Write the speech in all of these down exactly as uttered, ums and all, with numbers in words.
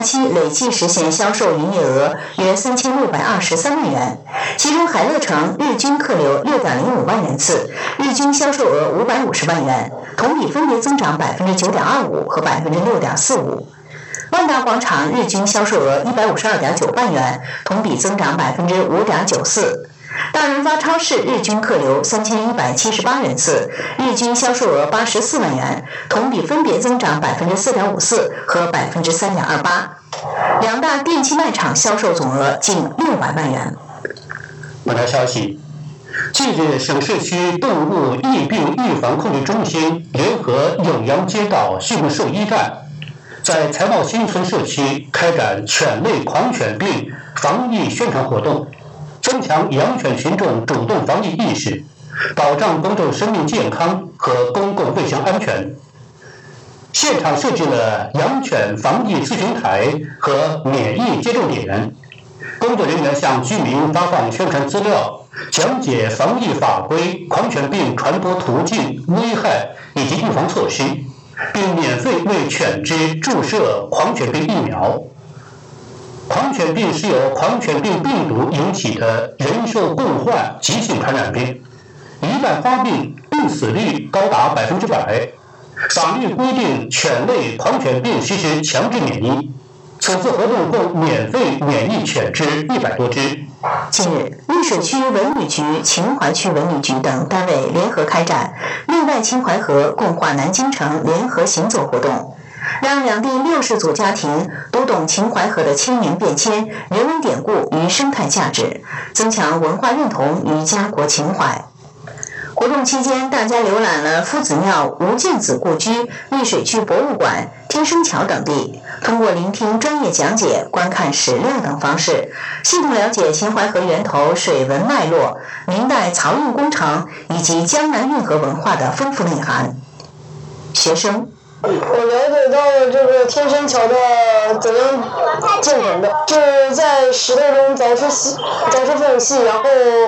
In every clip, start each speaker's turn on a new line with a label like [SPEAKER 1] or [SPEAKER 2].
[SPEAKER 1] 期累计实现销售营业额约三千六百二十三万元，其中海乐城日均客流六点零五万人次，日均销售额五百五十万元，同比分别增长百分之九点二五和百分之六点四五。万达广场日均销售额一百五十二点九万元，同比增长百分之五点九四。大润发超市日均客流三千一百七十八人次，日均销售额八十四万元，同比分别增长百分之四点五四和百分之三点二八。两大电器卖场销售总额近六百万元。
[SPEAKER 2] 本台消息，近日，省市区动物疫病预防控制中心联合永阳街道畜牧兽医站，在财茂新村社区开展犬类狂犬病防疫宣传活动，增强养犬群众主动防疫意识，保障公众生命健康和公共卫生安全。现场设置了养犬防疫咨询台和免疫接种点，工作人员向居民发放宣传资料，讲解防疫法规、狂犬病传播途径、危害以及预防措施，并免费为犬只注射狂犬病疫苗。狂犬病是由狂犬病病毒引起的人兽共患急性传染病，一旦发病，病死率高达百分之百。法律规定，犬类狂犬病实施强制免疫。此次活动共免费免疫犬只一百多只。
[SPEAKER 1] 近日，丽水区文旅局、秦淮区文旅局等单位联合开展“内外秦淮河，共话南京城”联合行走活动，让两地六十组家庭读懂秦淮河的千年变迁、人文典故与生态价值，增强文化认同与家国情怀。活动期间，大家浏览了夫子庙、吴敬梓故居、丽水区博物馆、天生桥等地，通过聆听专业讲解、观看史料等方式，系统了解秦淮河源头水文脉络、明代漕运工程以及江南运河文化的丰富内涵。学生，
[SPEAKER 3] 我了解到了这个天生桥的怎样建成的，是在石头中凿出细凿出缝隙，然后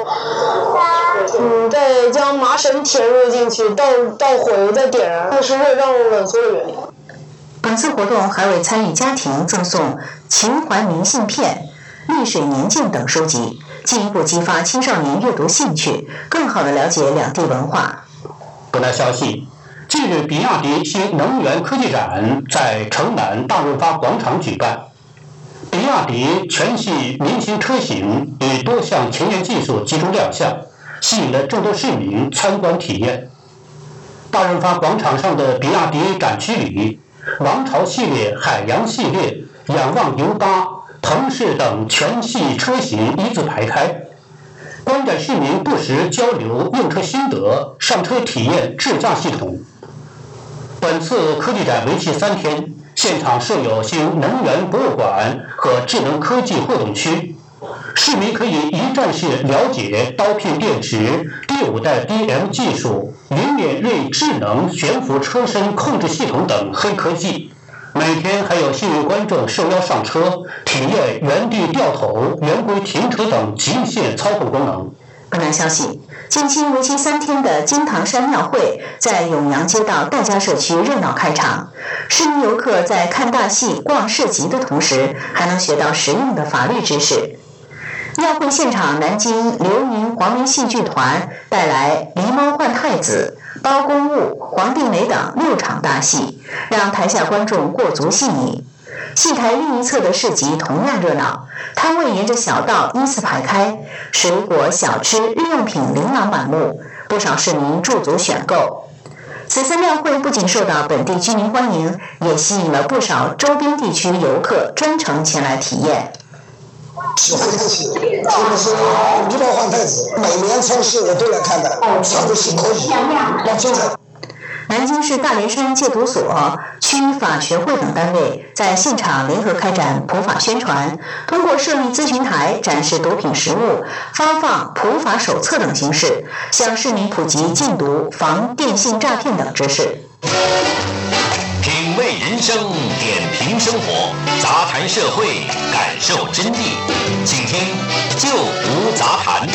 [SPEAKER 3] 嗯再将麻绳填入进去，到到火油再点燃，这是热胀冷缩的原理。
[SPEAKER 1] 本次活动还为参与家庭赠送秦淮明信片、丽水年鉴等书籍，进一步激发青少年阅读兴趣，更好地了解两地文化。
[SPEAKER 2] 本台消息，近日，比亚迪新能源科技展在城南大润发广场举办。比亚迪全系明星车型与多项前沿技术集中亮相，吸引了众多市民参观体验。大润发广场上的比亚迪展区里，王朝系列、海洋系列、仰望 U 八、腾势等全系车型一字排开。观展市民不时交流用车心得，上车体验智驾系统。本次科技展为期三天，现场设有新能源博物馆和智能科技互动区，市民可以一站式了解刀片电池、第五代 D M 技术、零点锐智能悬浮车身控制系统等黑科技。每天还有幸运观众受邀上车，体验原地掉头、圆规停车等极限操控功能。
[SPEAKER 1] 本台消息，近期为期三天的金堂山庙会在永阳街道戴家社区热闹开场，市民游客在看大戏、逛市集的同时，还能学到实用的法律知识。庙会现场，南京流民黄梅戏剧团带来《狸猫换太子》、《包公务》、《黄帝梅》等六场大戏，让台下观众过足戏迷。戏台另一侧的市集同样热闹，摊位沿着小道依次排开，水果、小吃、日用品琳琅满目，不少市民驻足选购。此次庙会不仅受到本地居民欢迎，也吸引了不少周边地区游客专程前来体验。
[SPEAKER 4] 是非常喜，这个是狸猫换太子，每年超市的都来看的，上的是可以，要精彩。
[SPEAKER 1] 南京市大连山戒毒所、区法学会等单位在现场联合开展普法宣传，通过设立咨询台、展示毒品实物、发放普法手册等形式，向市民普及禁毒、防电信诈骗等知识。
[SPEAKER 5] 品味人生，点评生活，杂谈社会，感受真谛。请听就无杂谈。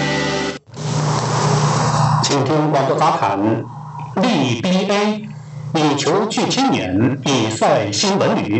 [SPEAKER 5] 请听广播杂谈。利 B A
[SPEAKER 2] 以求聚经典，以赛新闻旅。